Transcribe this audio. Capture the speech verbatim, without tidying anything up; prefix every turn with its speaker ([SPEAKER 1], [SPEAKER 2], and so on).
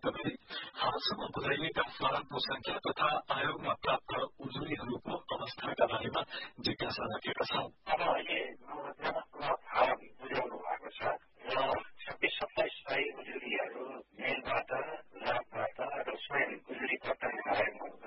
[SPEAKER 1] व्यक्त गरे। हालसम्म बुझाइएका फारमको संख्या तथा आयोगमा प्राप्त उजुरीहरूको अवस्थाका बारेमा जिज्ञासा राखेका छौं।